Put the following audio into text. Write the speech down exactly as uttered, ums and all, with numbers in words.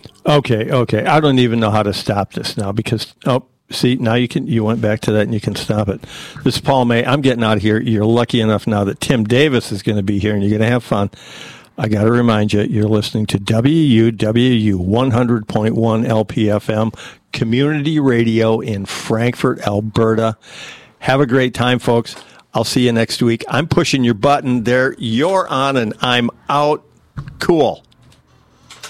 Okay, okay. I don't even know how to stop this now because, oh, see, now you can. You went back to that and you can stop it. This is Paul May. I'm getting out of here. You're lucky enough now that Tim Davis is going to be here and you're going to have fun. I got to remind you, you're listening to W U W U one hundred point one L P F M, community radio in Frankfort, Alberta. Have a great time, folks. I'll see you next week. I'm pushing your button there. You're on and I'm out. Cool.